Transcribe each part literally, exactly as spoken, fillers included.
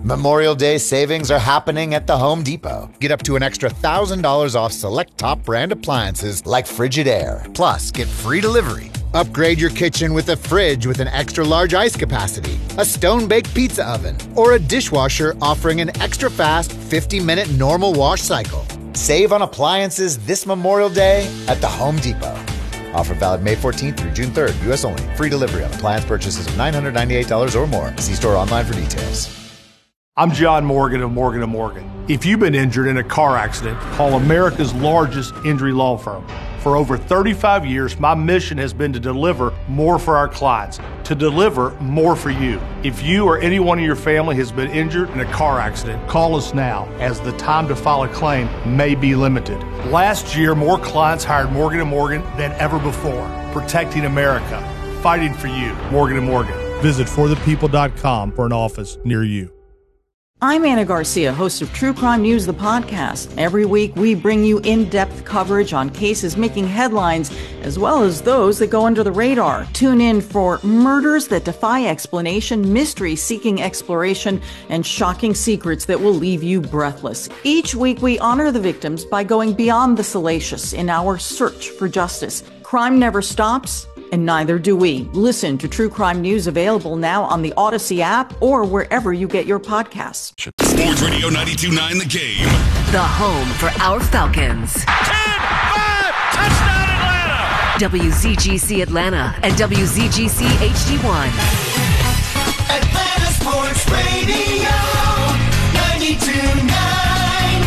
Memorial Day savings are happening at the Home Depot. Get up to an extra one thousand dollars off select top brand appliances like Frigidaire. Plus, get free delivery. Upgrade your kitchen with a fridge with an extra large ice capacity, a stone-baked pizza oven, or a dishwasher offering an extra fast fifty minute normal wash cycle. Save on appliances this Memorial Day at the Home Depot. Offer valid May fourteenth through June third, U S only. Free delivery on appliance purchases of nine hundred ninety-eight dollars or more. See store online for details. I'm John Morgan of Morgan and Morgan. If you've been injured in a car accident, call America's largest injury law firm. For over thirty-five years, my mission has been to deliver more for our clients, to deliver more for you. If you or anyone in your family has been injured in a car accident, call us now, as the time to file a claim may be limited. Last year, more clients hired Morgan and Morgan than ever before, protecting America, fighting for you. Morgan and Morgan. Visit for the people dot com for an office near you. I'm Anna Garcia, host of True Crime News, the podcast. Every week, we bring you in-depth coverage on cases making headlines, as well as those that go under the radar. Tune in for murders that defy explanation, mystery seeking exploration, and shocking secrets that will leave you breathless. Each week, we honor the victims by going beyond the salacious in our search for justice. Crime never stops, and neither do we. Listen to True Crime News, available now on the Odyssey app or wherever you get your podcasts. Sports Radio ninety-two point nine The Game. The home for our Falcons. ten five, touchdown Atlanta! W Z G C Atlanta and W Z G C H D one. Atlanta Sports Radio ninety-two point nine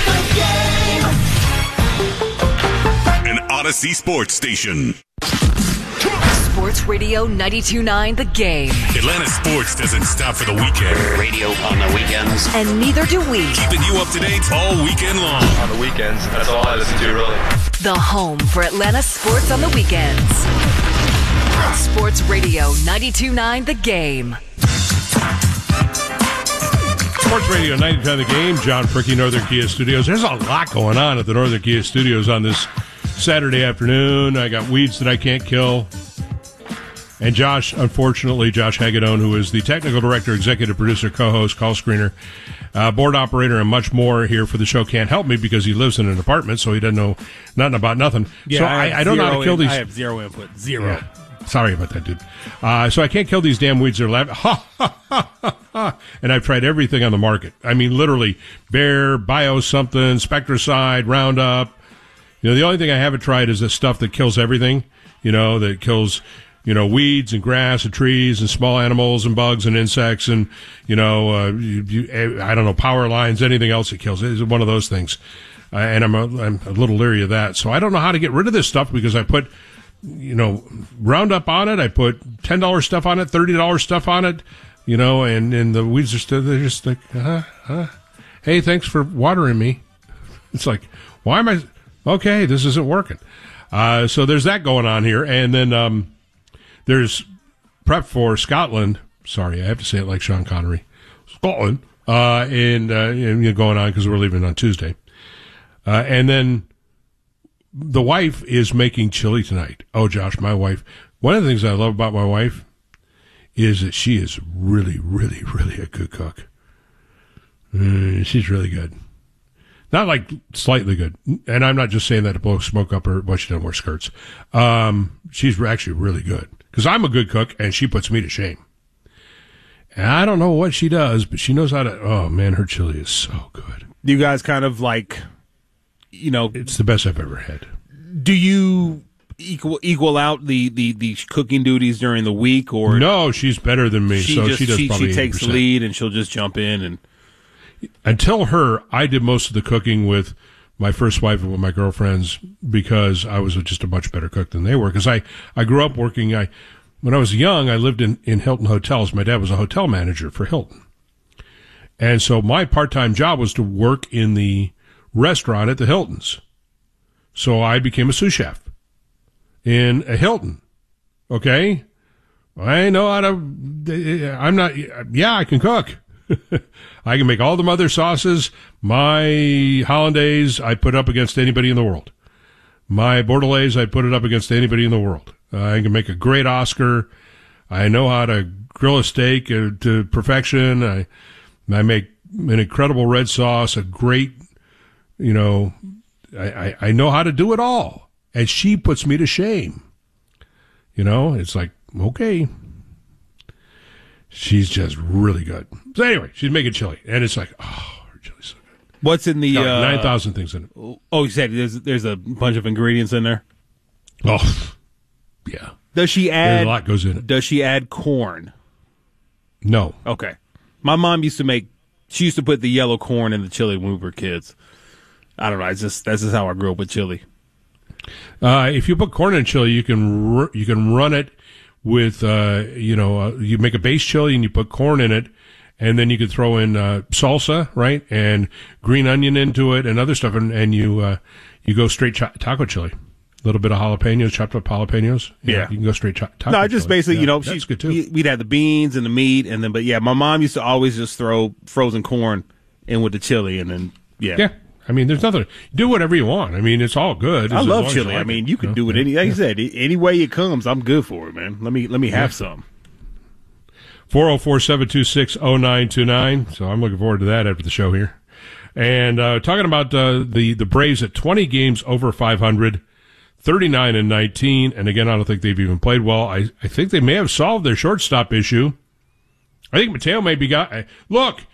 The Game. An Odyssey Sports Station. Sports Radio ninety-two point nine The Game. Atlanta sports doesn't stop for the weekend. Radio on the weekends. And neither do we. Keeping you up to date all weekend long. On the weekends, that's all I listen to, really. The home for Atlanta sports on the weekends. Sports Radio ninety-two point nine The Game. Sports Radio ninety-two point nine The Game. John Fricky, Northern Kia Studios. There's a lot going on at the Northern Kia Studios on this Saturday afternoon. I got weeds that I can't kill. And Josh, unfortunately, Josh Hagedorn, who is the technical director, executive producer, co-host, call screener, uh, board operator, and much more here for the show, can't help me because he lives in an apartment, so he doesn't know nothing about nothing. Yeah, so I, I, I don't know how to kill in, these. I have zero input. Zero. Yeah. Sorry about that, dude. Uh, so I can't kill these damn weeds. They're laughing. Ha, ha, ha, ha, ha. And I've tried everything on the market. I mean, literally, Bayer, Bio something, Spectracide, Roundup. You know, the only thing I haven't tried is the stuff that kills everything, you know, that kills, you know, weeds and grass and trees and small animals and bugs and insects and, you know, uh, you, you, I don't know, power lines, anything else it kills. It's one of those things. Uh, and I'm a, I'm a little leery of that. So I don't know how to get rid of this stuff because I put, you know, Roundup on it. I put ten dollars stuff on it, thirty dollars stuff on it, you know, and, and the weeds are still, they're just like, huh, huh. Hey, thanks for watering me. It's like, why am I, okay, this isn't working. Uh, so there's that going on here. And then, um, there's prep for Scotland. Sorry, I have to say it like Sean Connery. Scotland. Uh, and, uh, and you know, going on because we're leaving on Tuesday. Uh, and then the wife is making chili tonight. Oh, Josh, my wife. One of the things I love about my wife is that she is really, really, really a good cook. Uh, she's really good. Not like slightly good. And I'm not just saying that to blow smoke up her, well, she doesn't wear skirts. Um, she's actually really good. Because I'm a good cook, and she puts me to shame. And I don't know what she does, but she knows how to, oh, man, her chili is so good. Do you guys kind of like, you know. It's the best I've ever had. Do you equal equal out the, the, the cooking duties during the week? Or no, she's better than me, she so just, she does she, probably She takes the lead, and she'll just jump in. And until her, I did most of the cooking with my first wife and with my girlfriends because I was just a much better cook than they were. Because I, I grew up working, I when I was young, I lived in, in Hilton hotels. My dad was a hotel manager for Hilton. And so my part-time job was to work in the restaurant at the Hiltons. So I became a sous chef in a Hilton. Okay? I know how to, I'm not, yeah, I can cook. I can make all the mother sauces. My hollandaise, I put up against anybody in the world. My bordelaise, I put it up against anybody in the world. Uh, I can make a great Oscar. I know how to grill a steak uh, to perfection. I, I make an incredible red sauce, a great, you know, I, I, I know how to do it all. And she puts me to shame. You know, it's like, okay. She's just really good. So anyway, she's making chili. And it's like, oh, her chili's so good. What's in the... Got Uh, nine thousand things in it. Oh, you said there's, there's a bunch of ingredients in there? Oh, yeah. Does she add... There's a lot goes in it. Does she add corn? No. Okay. My mom used to make... She used to put the yellow corn in the chili when we were kids. I don't know. It's just that's just how I grew up with chili. Uh, if you put corn in chili, you can r- you can run it with uh, you know uh, you make a base chili and you put corn in it, and then you could throw in uh, salsa, right, and green onion into it and other stuff, and, and you uh, you go straight ch- taco chili. A little bit of jalapenos, chopped up jalapenos. Yeah, yeah. You can go straight ch- taco. No, I just chili. basically, yeah, you know, that's she's good too. We, we'd have the beans and the meat, and then, but yeah, my mom used to always just throw frozen corn in with the chili, and then yeah, yeah. I mean, there's nothing. Do whatever you want. I mean, it's all good. I as love long as chili. you like I mean, it, you can know? do it yeah. any. Like yeah. I said, any way it comes, I'm good for it, man. Let me let me have Yeah. some. four oh four, seven two six, oh nine two nine. So I'm looking forward to that after the show here. And uh, talking about uh, the, the Braves at twenty games over five hundred, thirty-nine and nineteen. And again, I don't think they've even played well. I, I think they may have solved their shortstop issue. I think Mateo maybe got. Look,